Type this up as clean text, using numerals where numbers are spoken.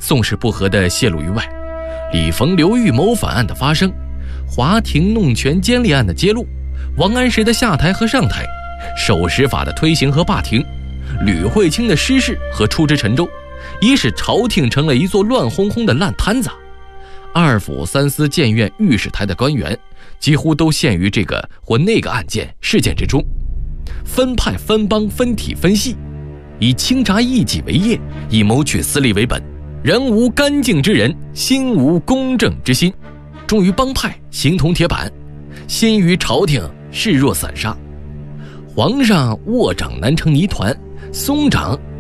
宋氏不和的泄露于外，李逢刘豫谋反案的发生，华亭弄权奸吏案的揭露，王安石的下台和上台，守时法的推行和罢停，吕惠卿的失势和出知陈州，已使朝廷成了一座乱哄哄的烂摊子。二府三司谏院御史台的官员几乎都陷于这个或那个案件事件之中，分派分帮分体分系，以清查异己为业，以谋取私利为本，人无干净之人，心无公正之心，重于帮派形同铁板，心于朝廷视若散沙。皇上握掌难成泥团，松掌